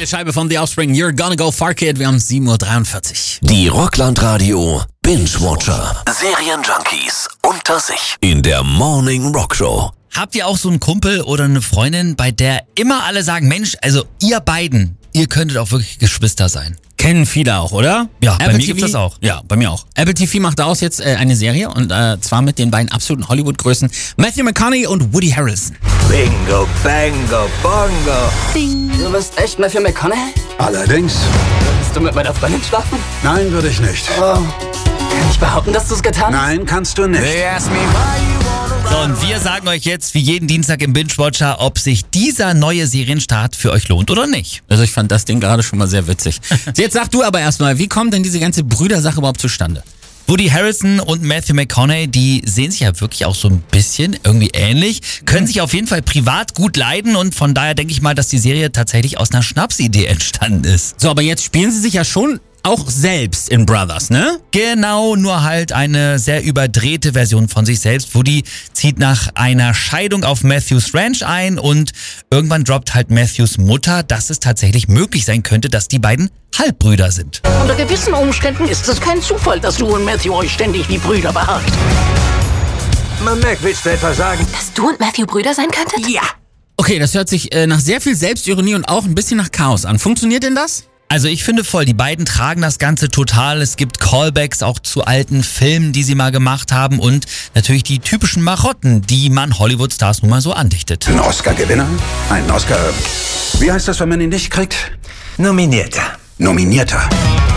Neue Scheibe von The Offspring, You're Gonna Go Far Kid. Wir haben 7:43 Uhr. Die Rockland-Radio Binge-Watcher. Serienjunkies unter sich in der Morning Rock Show. Habt ihr auch so einen Kumpel oder eine Freundin, bei der immer alle sagen, Mensch, also ihr beiden, ihr könntet auch wirklich Geschwister sein? Kennen viele auch, oder? Ja, bei mir gibt's das auch. Ja, bei mir auch. Apple TV macht daraus jetzt eine Serie und zwar mit den beiden absoluten Hollywood-Größen Matthew McConaughey und Woody Harrelson. Bingo, bango, bongo. Ding. Du bist echt Matthew McConaughey? Allerdings. Würdest du mit meiner Freundin schlafen? Nein, würde ich nicht. Oh. Kann ich behaupten, dass du es getan hast? Nein, kannst du nicht. So, und wir sagen euch jetzt wie jeden Dienstag im Binge-Watcher, ob sich dieser neue Serienstart für euch lohnt oder nicht. Also ich fand das Ding gerade schon mal sehr witzig. Jetzt sag du aber erstmal, wie kommt denn diese ganze Brüdersache überhaupt zustande? Woody Harrelson und Matthew McConaughey, die sehen sich ja wirklich auch so ein bisschen irgendwie ähnlich, können sich auf jeden Fall privat gut leiden und von daher denke ich mal, dass die Serie tatsächlich aus einer Schnapsidee entstanden ist. So, aber jetzt spielen sie sich ja schon auch selbst in Brothers, ne? Genau, nur halt eine sehr überdrehte Version von sich selbst. Woody zieht nach einer Scheidung auf Matthews Ranch ein und irgendwann droppt halt Matthews Mutter, dass es tatsächlich möglich sein könnte, dass die beiden Halbbrüder sind. Unter gewissen Umständen ist es kein Zufall, dass du und Matthew euch ständig wie Brüder behagt. Mac, willst du etwa sagen? Dass du und Matthew Brüder sein könntet? Ja. Okay, das hört sich nach sehr viel Selbstironie und auch ein bisschen nach Chaos an. Funktioniert denn das? Also ich finde voll, die beiden tragen das Ganze total. Es gibt Callbacks auch zu alten Filmen, die sie mal gemacht haben und natürlich die typischen Marotten, die man Hollywood-Stars nun mal so andichtet. Ein Oscar-Gewinner? Ein Oscar... Wie heißt das, wenn man ihn nicht kriegt? Nominierter. Nominierter.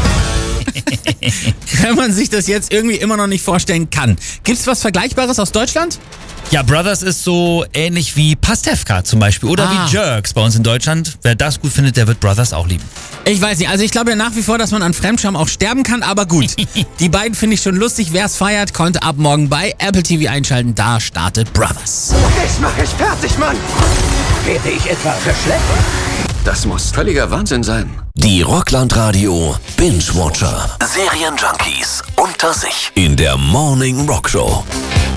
Wenn man sich das jetzt irgendwie immer noch nicht vorstellen kann. Gibt's was Vergleichbares aus Deutschland? Ja, Brothers ist so ähnlich wie Pastewka zum Beispiel oder wie Jerks bei uns in Deutschland. Wer das gut findet, der wird Brothers auch lieben. Ich weiß nicht, also ich glaube ja nach wie vor, dass man an Fremdscham auch sterben kann, aber gut. Die beiden finde ich schon lustig. Wer es feiert, konnte ab morgen bei Apple TV einschalten. Da startet Brothers. Ich mach es fertig, Mann. Werde ich etwa verschleppt? Das muss völliger Wahnsinn sein. Die Rockland-Radio Binge-Watcher. Serienjunkies unter sich in der Morning Rock Show.